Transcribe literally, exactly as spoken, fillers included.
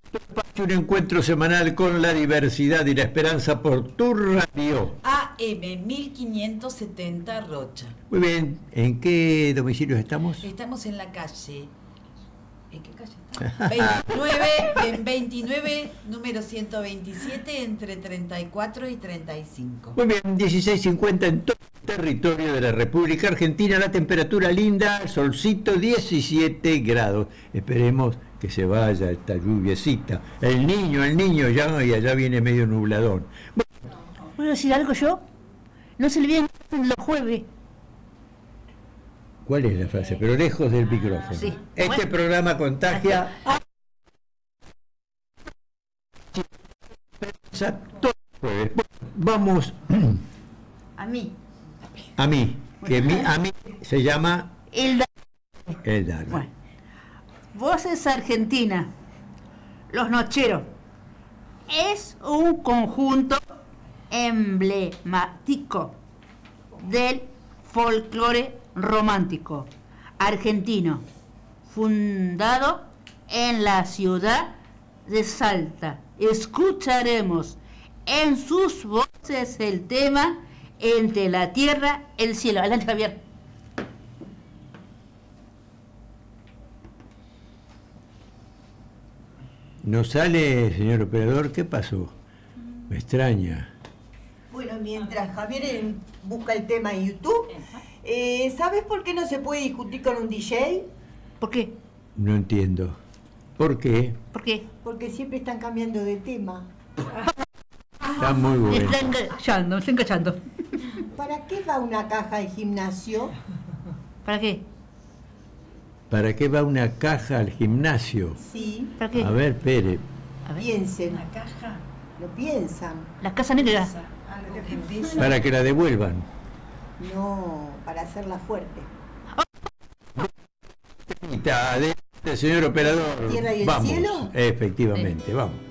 Un encuentro semanal con la diversidad y la esperanza por tu radio. A M mil quinientos setenta Rocha. Muy bien, ¿en qué domicilio estamos? Estamos en la calle. ¿En qué calle estamos? veintinueve, en veintinueve, número ciento veintisiete, entre treinta y cuatro y treinta y cinco. Muy bien, dieciséis cincuenta en todo el territorio de la República Argentina, la temperatura linda, solcito, diecisiete grados. Esperemos que se vaya esta lluviecita. El niño, el niño, ya, y allá viene medio nubladón. Bueno, ¿puedo decir algo yo? No se le vienen los jueves. ¿Cuál es la frase? Pero lejos del micrófono. Sí. Este Bueno. programa contagia todos los jueves. Vamos A mí. a mí, que mi, a mí se llama El el Darwin. Bueno. Voces Argentina. Los Nocheros. Es un conjunto emblemático del folclore romántico argentino, fundado en la ciudad de Salta. Escucharemos en sus voces el tema Entre la tierra y el cielo. Adelante, Javier. ¿No sale, señor operador? ¿Qué pasó? Me extraña. Bueno, mientras Javier eh, busca el tema en YouTube, eh, ¿sabes por qué no se puede discutir con un D J? ¿Por qué? No entiendo. ¿Por qué? ¿Por qué? Porque siempre están cambiando de tema. Está muy Me bueno. está enganchando, me está enganchando. ¿Para qué va una caja al gimnasio? ¿Para qué? ¿Para qué va una caja al gimnasio? Sí, ¿Para qué? A ver, Pere. A ver. piensen, Una caja. lo piensan. La casa negra. Algo que pesa. Para que la devuelvan. No, para hacerla fuerte. Adelante, señor operador. ¿Tierra y el Vamos. cielo? Efectivamente, vamos.